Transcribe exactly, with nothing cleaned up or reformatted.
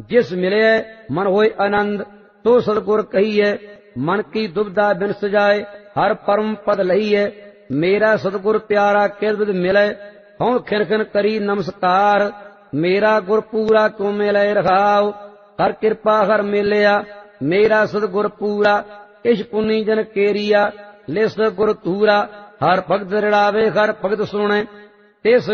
जिस मिले मन होय आनंद, तो सदगुर कहिए मन की दुविधा बिनस जाए, हर परम पद लहिए मेरा सदगुर प्यारा किस विध मिले, हूं खिन खिन करी नमस्कार, मेरा गुर पूरा क्यों मिले रखाओ, हर कृपा हर मिलिया मेरा सदगुर पूरा, इस पुनी जन केरिया लिस गुर तूरा, हर भगत रिड़ावे हर भगत सुने, तिस